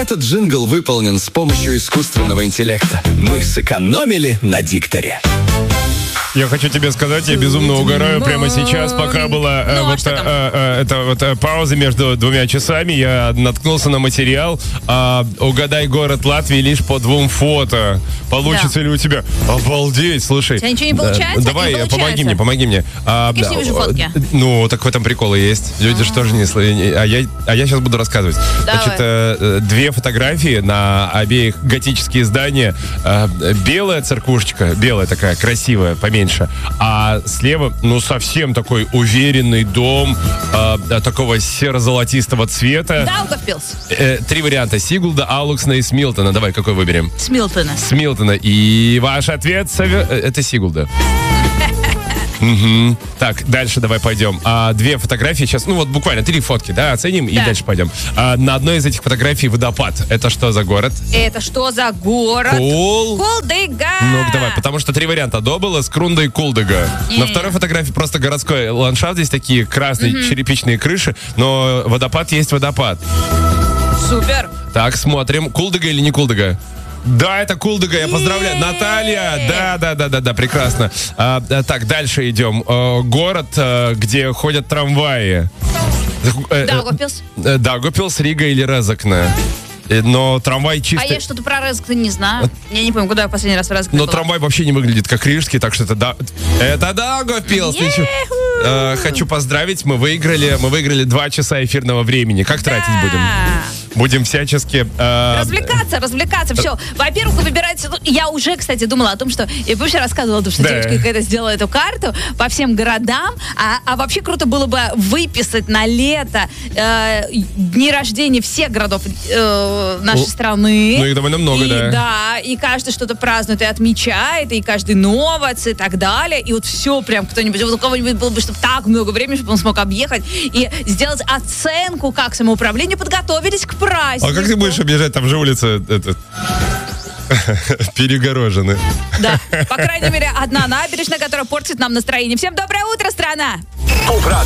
Этот джингл выполнен с помощью искусственного интеллекта. Мы сэкономили на дикторе. Я хочу тебе сказать, я безумно угораю прямо сейчас, пока была пауза между 2 часами, я наткнулся на материал «Угадай город Латвии лишь по 2 фото». Получится ли у тебя? Обалдеть, слушай. У тебя ничего не получается? Давай, помоги мне. Я ж не вижу фотки. Ну, так в этом прикол и есть. Люди же тоже не слышат. А я сейчас буду рассказывать. Давай. Значит, 2 фотографии на обеих готические здания. Белая церквушечка, белая такая, красивая, поменьше. А слева, ну, совсем такой уверенный дом такого серо-золотистого цвета. Даугавпилс. 3 варианта. Сигулда, Аулуксна и Смилтона. Давай, какой выберем? Смилтона. И ваш ответ это Сигулда. Угу. Так, дальше давай пойдем. 2 фотографии сейчас, ну вот буквально 3 фотки, да, оценим и дальше пойдем. На одной из этих фотографий водопад. Это что за город? Кулдыга. Ну давай, потому что 3 варианта. Добыла, Скрунда и Кулдыга. На второй фотографии просто городской ландшафт. Здесь такие красные черепичные крыши, но водопад есть водопад. Супер. Так, смотрим. Кулдыга или не Кулдыга? Да, это Кулдыга, я поздравляю. Наталья, да, прекрасно. Так, дальше идем. Город, где ходят трамваи. Даугавпилс, Рига или Резекне. Но трамвай чисто... А я что-то про Резекне не знаю. Я не помню, куда я последний раз в Резекне Но была. трамвай вообще не выглядит как рижский, так что это Даугавпилс. Хочу поздравить, мы выиграли 2 часа эфирного времени. Как тратить будем? Будем всячески... Развлекаться, все. Во-первых, вы выбираете... Я уже, кстати, думала о том, что... Я вообще рассказывала о том, что девочка какая-то сделала эту карту по всем городам, а вообще круто было бы выписать на лето дни рождения всех городов нашей страны. Ну, их довольно много, да. Да, и каждый что-то празднует и отмечает, и каждый новоц и так далее. И вот все прям кто-нибудь... У кого-нибудь было бы, чтобы так много времени, чтобы он смог объехать и сделать оценку, как самоуправление подготовились к празднику. А как ты будешь объезжать? Там же улица перегорожены. Да, по крайней мере, одна набережная, которая портит нам настроение. Всем доброе утро, страна! Топ-радио.